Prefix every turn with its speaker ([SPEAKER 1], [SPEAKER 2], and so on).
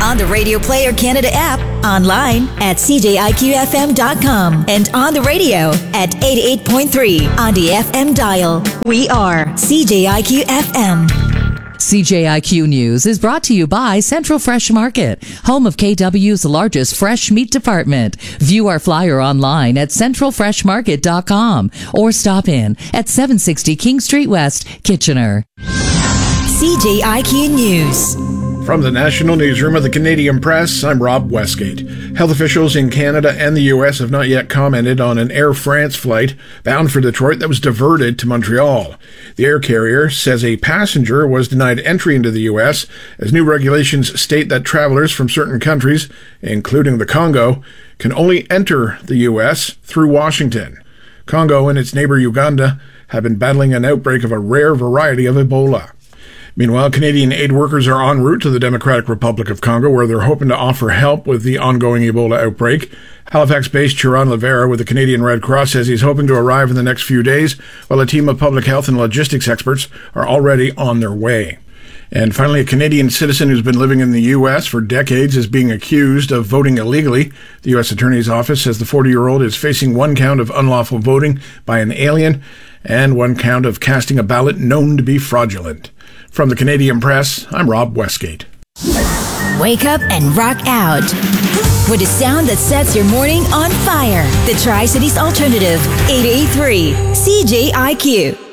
[SPEAKER 1] on the Radio Player Canada app, online at cjiqfm.com, and on the radio at 88.3 on the FM dial. We are CJIQ FM.
[SPEAKER 2] CJIQ News is brought to you by Central Fresh Market, home of KW's largest fresh meat department. View our flyer online at centralfreshmarket.com or stop in at 760 King Street West, Kitchener.
[SPEAKER 1] CJIQ News.
[SPEAKER 3] From the National Newsroom of the Canadian Press, I'm Rob Westgate. Health officials in Canada and the U.S. have not yet commented on an Air France flight bound for Detroit that was diverted to Montreal. The air carrier says a passenger was denied entry into the U.S. as new regulations state that travelers from certain countries, including the Congo, can only enter the U.S. through Washington. Congo and its neighbor Uganda have been battling an outbreak of a rare variety of Ebola. Meanwhile, Canadian aid workers are en route to the Democratic Republic of Congo, where they're hoping to offer help with the ongoing Ebola outbreak. Halifax-based Chiron Livera with the Canadian Red Cross says he's hoping to arrive in the next few days, while a team of public health and logistics experts are already on their way. And finally, a Canadian citizen who's been living in the U.S. for decades is being accused of voting illegally. The U.S. Attorney's Office says the 40-year-old is facing one count of unlawful voting by an alien and one count of casting a ballot known to be fraudulent. From the Canadian Press, I'm Rob Westgate.
[SPEAKER 1] Wake up and rock out with a sound that sets your morning on fire. The Tri-Cities Alternative, 883 CJIQ.